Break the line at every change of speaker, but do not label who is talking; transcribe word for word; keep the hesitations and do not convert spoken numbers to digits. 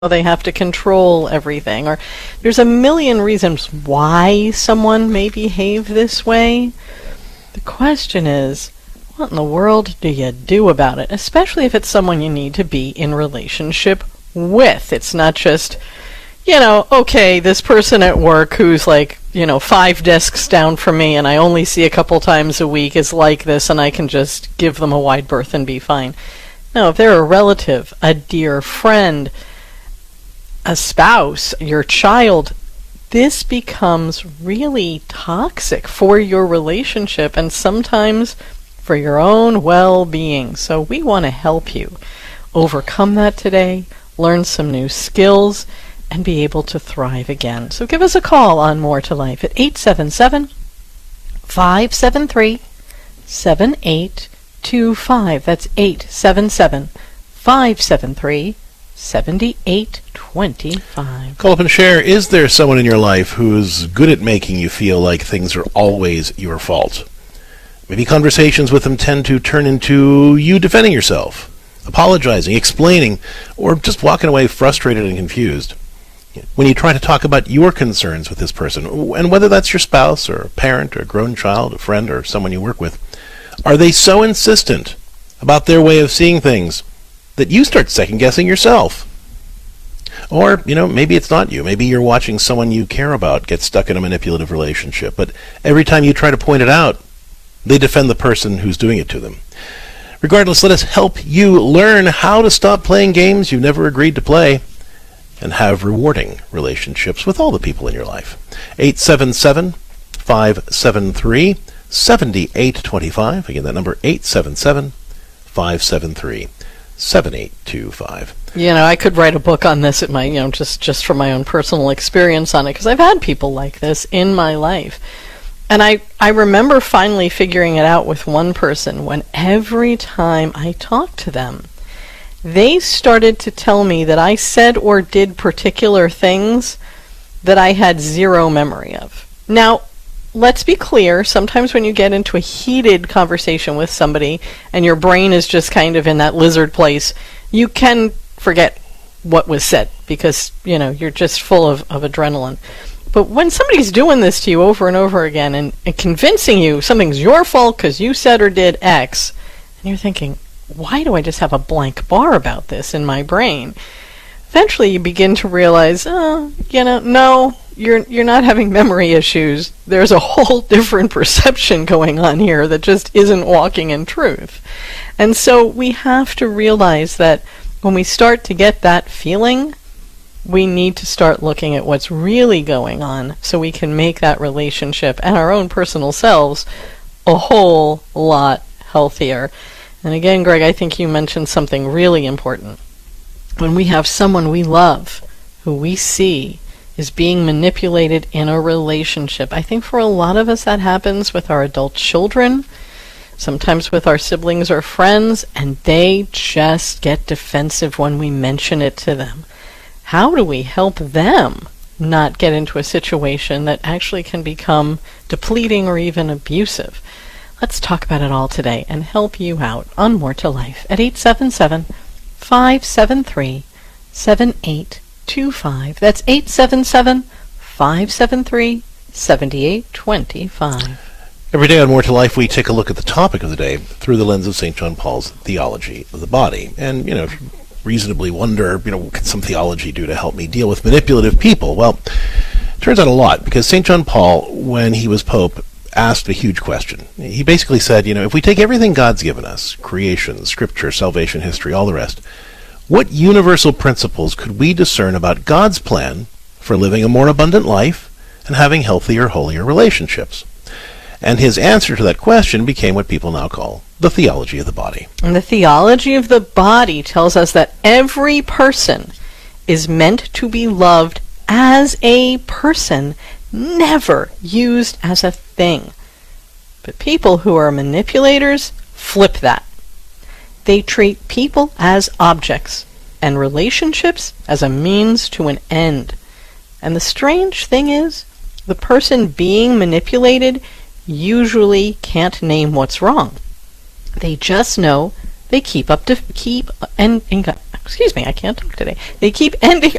they have to control everything, or there's a million reasons why someone may behave this way. The question is, what in the world do you do about it? Especially if it's someone you need to be in relationship with. It's not just, you know, okay, this person at work who's like, you know, five desks down from me and I only see a couple times a week is like this and I can just give them a wide berth and be fine. No, if they're a relative, a dear friend, a spouse, your child, this becomes really toxic for your relationship and sometimes for your own well-being. So we want to help you overcome that today, learn some new skills, and be able to thrive again. So give us a call on More to Life at eight seven seven, five seven three, seven eight two five. That's eight seven seven, five seven three, seven eight two five.
Call up and share. Is there someone in your life who's good at making you feel like things are always your fault? Maybe conversations with them tend to turn into you defending yourself, apologizing, explaining, or just walking away frustrated and confused. When you try to talk about your concerns with this person, and whether that's your spouse or a parent or a grown child, a friend or someone you work with, are they so insistent about their way of seeing things that you start second-guessing yourself? Or, you know, maybe it's not you. Maybe you're watching someone you care about get stuck in a manipulative relationship, but every time you try to point it out, they defend the person who's doing it to them. Regardless, let us help you learn how to stop playing games you've never agreed to play and have rewarding relationships with all the people in your life. eight seven seven, five seven three, seven eight two five. Again, that number, eight seven seven, five seven three, seven eight two five.
You know, I could write a book on this at my, you know, just, just from my own personal experience on it, because I've had people like this in my life. And I, I remember finally figuring it out with one person when every time I talked to them, they started to tell me that I said or did particular things that I had zero memory of. Now, let's be clear, sometimes when you get into a heated conversation with somebody and your brain is just kind of in that lizard place, you can forget what was said because, you know, you're just full of, of adrenaline. But when somebody's doing this to you over and over again and, and convincing you something's your fault because you said or did X, and you're thinking, why do I just have a blank bar about this in my brain? Eventually you begin to realize, oh, you know, no, you're you're not having memory issues. There's a whole different perception going on here that just isn't walking in truth. And so we have to realize that when we start to get that feeling, we need to start looking at what's really going on so we can make that relationship and our own personal selves a whole lot healthier. And again, Greg, I think you mentioned something really important. When we have someone we love, who we see is being manipulated in a relationship, I think for a lot of us that happens with our adult children, sometimes with our siblings or friends, and they just get defensive when we mention it to them. How do we help them not get into a situation that actually can become depleting or even abusive? Let's talk about it all today and help you out on More to Life at eight seven seven, five seven three, seven eight two five. That's eight seven seven, five seven three, seven eight two five.
Every day on More to Life, we take a look at the topic of the day through the lens of Saint John Paul's theology of the body. And, you know, if you reasonably wonder, you know, what can some theology do to help me deal with manipulative people? Well, it turns out a lot, because Saint John Paul, when he was Pope, asked a huge question. He basically said, you know, if we take everything God's given us, creation, scripture, salvation, history, all the rest, what universal principles could we discern about God's plan for living a more abundant life and having healthier, holier relationships? And his answer to that question became what people now call the theology of the body.
And the theology of the body tells us that every person is meant to be loved as a person, never used as a thing. But people who are manipulators flip that. They treat people as objects and relationships as a means to an end. And the strange thing is, the person being manipulated usually can't name what's wrong. They just know they keep up to keep and excuse me, I can't talk today. They keep ending